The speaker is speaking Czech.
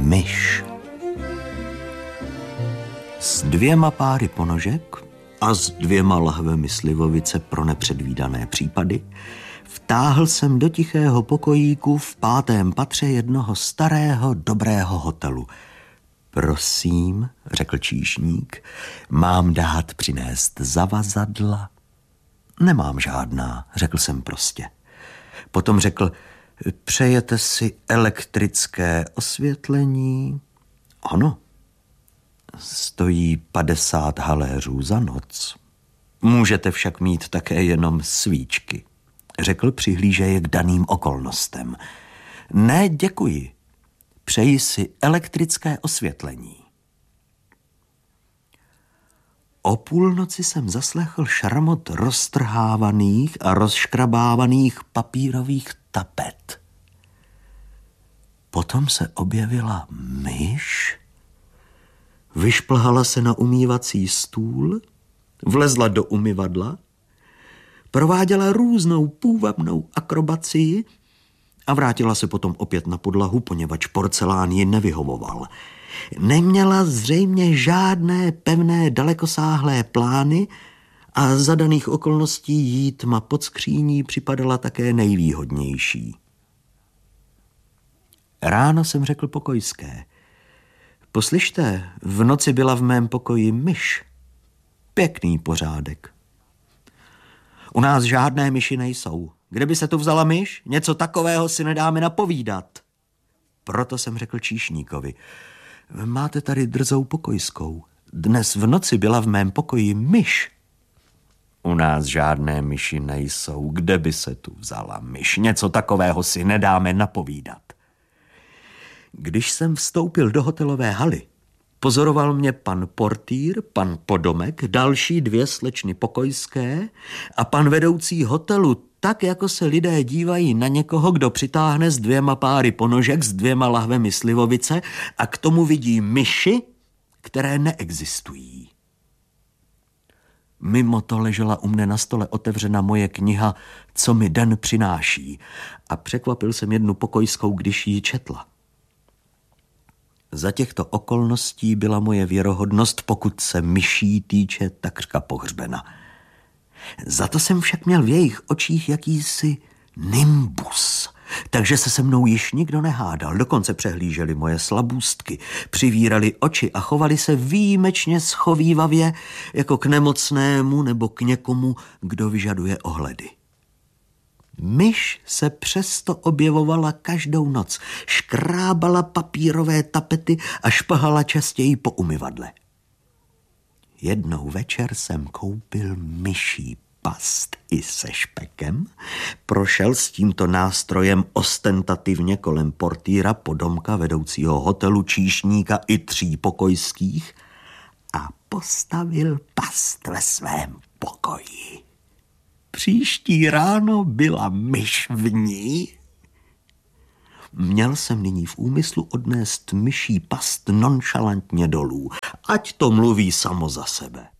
myš. S 2 páry ponožek a s 2 lahvemi slivovice pro nepředvídané případy vtáhl jsem do tichého pokojíku v 5. patře jednoho starého, dobrého hotelu. Prosím, řekl číšník, mám dát přinést zavazadla? Nemám žádná, řekl jsem prostě. Potom řekl, přejete si elektrické osvětlení? Ano. Stojí 50 haléřů za noc. Můžete však mít také jenom svíčky, řekl přihlížeje k daným okolnostem. Ne, děkuji. Přeji si elektrické osvětlení. O půlnoci jsem zaslechl šramot roztrhávaných a rozškrabávaných papírových tapet. Potom se objevila myš, vyšplhala se na umývací stůl, vlezla do umyvadla, prováděla různou půvabnou akrobacii a vrátila se potom opět na podlahu, poněvadž porcelán ji nevyhovoval. Neměla zřejmě žádné pevné dalekosáhlé plány a za daných okolností jí tma pod skříní připadala také nejvýhodnější. Ráno jsem řekl pokojské. Poslyšte, v noci byla v mém pokoji myš. Pěkný pořádek. U nás žádné myši nejsou. Kde by se tu vzala myš? Něco takového si nedáme napovídat. Proto jsem řekl číšníkovi. Máte tady drzou pokojskou. Dnes v noci byla v mém pokoji myš. U nás žádné myši nejsou. Kde by se tu vzala myš? Něco takového si nedáme napovídat. Když jsem vstoupil do hotelové haly, pozoroval mě pan portýr, pan podomek, další 2 slečny pokojské a pan vedoucí hotelu, tak jako se lidé dívají na někoho, kdo přitáhne s 2 páry ponožek, s 2 lahvemi slivovice a k tomu vidí myši, které neexistují. Mimo to ležela u mne na stole otevřena moje kniha Co mi den přináší a překvapil jsem jednu pokojskou, když ji četla. Za těchto okolností byla moje věrohodnost, pokud se myší týče, takřka pohřbena. Za to jsem však měl v jejich očích jakýsi nimbus, takže se mnou již nikdo nehádal, dokonce přehlíželi moje slabůstky, přivírali oči a chovali se výjimečně schovívavě jako k nemocnému nebo k někomu, kdo vyžaduje ohledy. Myš se přesto objevovala každou noc, škrábala papírové tapety a špahala častěji po umyvadle. Jednou večer jsem koupil myší past i se špekem, prošel s tímto nástrojem ostentativně kolem portýra, podomka, vedoucího hotelu, číšníka i 3 pokojských a postavil past ve svém pokoji. Příští ráno byla myš v ní. Měl jsem nyní v úmyslu odnést myší past nonšalantně dolů, ať to mluví samo za sebe.